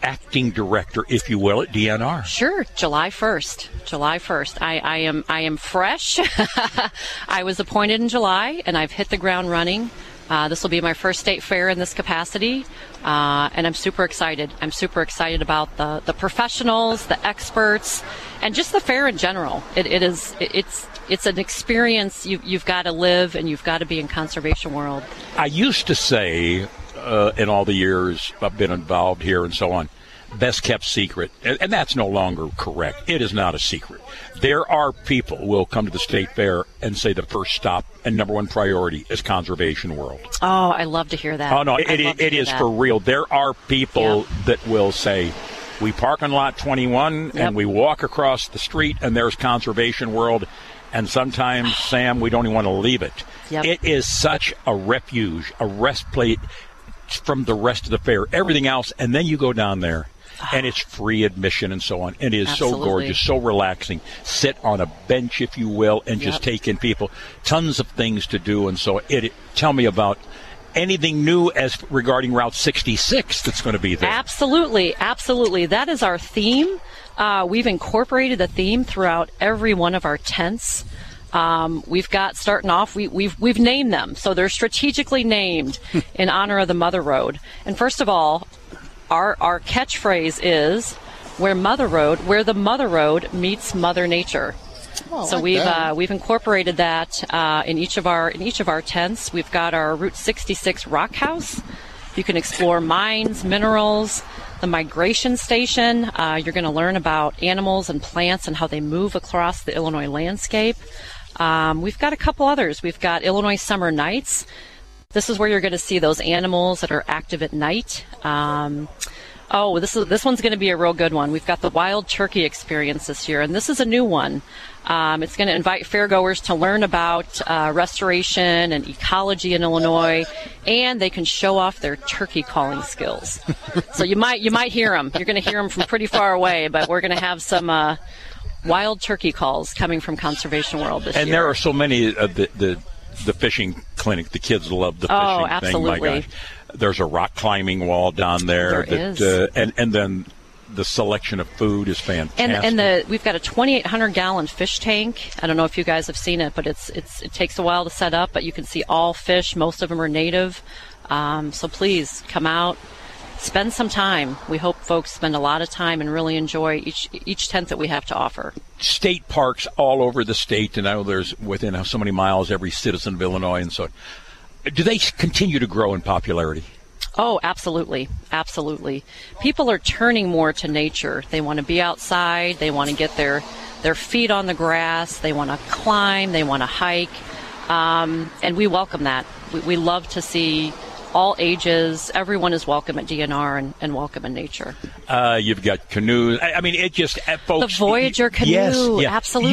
acting director, if you will, at DNR? Sure, July 1st. July 1st. I am fresh. I was appointed in July, and I've hit the ground running. This will be my first state fair in this capacity, and I'm super excited. I'm super excited about the professionals, the experts, and just the fair in general. It's an experience you've got to live, and you've got to be in conservation world. I used to say, in all the years I've been involved here and so on, best kept secret, and that's no longer correct. It is not a secret. There are people who will come to the state fair and say the first stop and number one priority is Conservation World. Oh, I love to hear that. Oh, no, it is for real. There are people that will say, we park on lot 21 and we walk across the street and there's Conservation World, and sometimes, Sam, we don't even want to leave it. It is such a refuge, a rest plate from the rest of the fair, everything else, and then you go down there. And it's free admission and so on. It is so gorgeous, so relaxing. Sit on a bench, if you will, and just take in people. Tons of things to do. And so tell me about anything new as regarding Route 66 that's going to be there. Absolutely. That is our theme. We've incorporated the theme throughout every one of our tents. We've got, starting off, we've named them. So they're strategically named in honor of the Mother Road. And first of all, Our catchphrase is where the Mother Road meets Mother Nature. Oh, so we've incorporated that in each of our tents. We've got our Route 66 Rock House. You can explore mines, minerals, the migration station. You're going to learn about animals and plants and how they move across the Illinois landscape. We've got a couple others. We've got Illinois Summer Nights. This is where you're going to see those animals that are active at night. This one's going to be a real good one. We've got the Wild Turkey Experience this year, and this is a new one. It's going to invite fairgoers to learn about restoration and ecology in Illinois, and they can show off their turkey calling skills. So you might hear them. You're going to hear them from pretty far away, but we're going to have some wild turkey calls coming from Conservation World this year. And there are so many of the fishing clinic. The kids love the fishing absolutely. thing. My gosh. There's a rock climbing wall down there. There is. And then the selection of food is fantastic. And we've got a 2,800-gallon fish tank. I don't know if you guys have seen it, but it takes a while to set up, but you can see all fish. Most of them are native. So please come out. Spend some time. We hope folks spend a lot of time and really enjoy each tent that we have to offer. State parks all over the state, and I know there's within so many miles every citizen of Illinois, and so do they continue to grow in popularity? Oh, absolutely. Absolutely. People are turning more to nature. They want to be outside. They want to get their feet on the grass. They want to climb. They want to hike. And we welcome that. We love to see all ages. Everyone is welcome at DNR and welcome in nature. You've got canoes. I mean, it just, folks. The Voyager canoe. Yes, absolutely.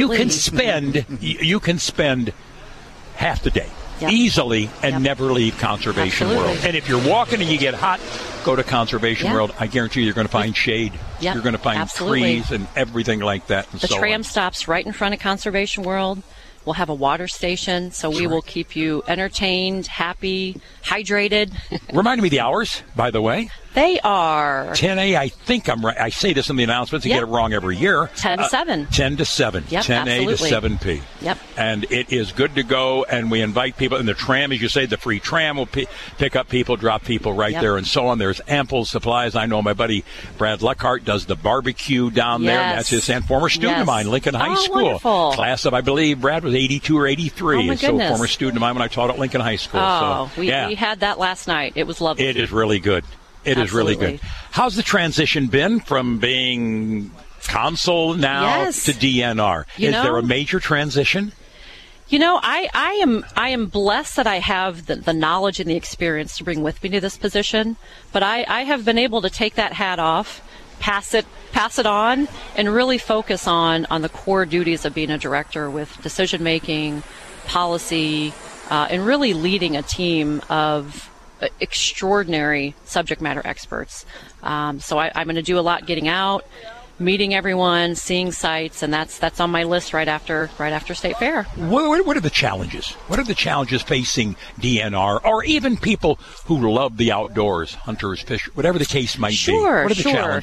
You can spend half the day. Easily and never leave Conservation World. And if you're walking and you get hot, go to Conservation World. I guarantee you're going to find shade. You're going to find trees and everything like that. And the tram stops right in front of Conservation World. We'll have a water station, so we will keep you entertained, happy, hydrated. Remind me the hours, by the way. They are 10 a. I think I'm right. I say this in the announcements. I get it wrong every year. 10 to 7. 10 to 7. 10 a to 7 p. Yep. And it is good to go, and we invite people. And the tram, as you say, the free tram will pick up people, drop people right there, and so on. There's ample supplies. I know my buddy Brad Luckhart does the barbecue down there. That's his former student of mine, Lincoln High School. Wonderful. Class of, I believe, Brad was 82 or 83. Oh, my goodness. So former student of mine when I taught at Lincoln High School. We had that last night. It was lovely. It is really good. It is really good. How's the transition been from being consul now to DNR? Is there a major transition? You know, I am blessed that I have the knowledge and the experience to bring with me to this position, but I have been able to take that hat off, pass it on, and really focus on the core duties of being a director with decision making, policy, and really leading a team of extraordinary subject matter experts. So I'm going to do a lot getting out, meeting everyone, seeing sites, and that's on my list right after State Fair. What are the challenges? What are the challenges facing DNR, or even people who love the outdoors, hunters, fish, whatever the case might be? What are the challenges?